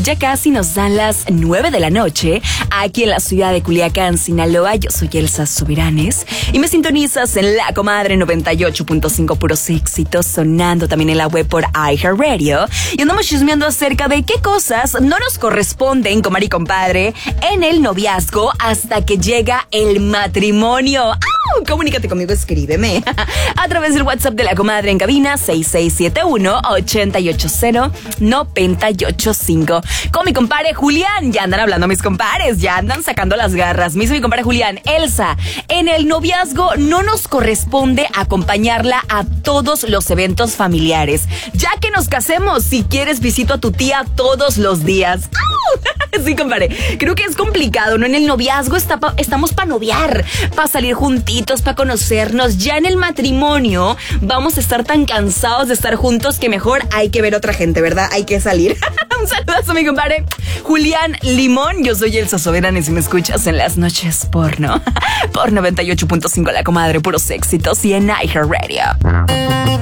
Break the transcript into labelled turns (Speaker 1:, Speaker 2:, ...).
Speaker 1: Ya casi nos dan las 9 de la noche aquí en la ciudad de Culiacán, Sinaloa. Yo soy Elsa Soberanes y me sintonizas en La Comadre 98.5, puros éxitos, sonando también en la web por iHeartRadio. Y andamos chismeando acerca de qué cosas no nos corresponden, comadre y compadre, en el noviazgo hasta que llega el matrimonio. ¡Au! Comunícate conmigo, escríbeme a través del WhatsApp de La Comadre en cabina 6671-880-985. Con mi compadre Julián, ya andan hablando mis compadres, ya andan sacando las garras. Me dice mi compadre Julián: Elsa, en el noviazgo no nos corresponde acompañarla a todos los eventos familiares. Ya que nos casemos, si quieres visito a tu tía todos los días. Sí, compadre, creo que es complicado, ¿no? En el noviazgo estamos para noviar, para salir juntitos, para conocernos. Ya en el matrimonio vamos a estar tan cansados de estar juntos que mejor hay que ver otra gente, ¿verdad? Hay que salir. Un saludazo a mi compadre Julián Limón. Yo soy Elsa Soberanes y me escuchas en las noches porno por 98.5 La Comadre, puros éxitos, y en iHeartRadio.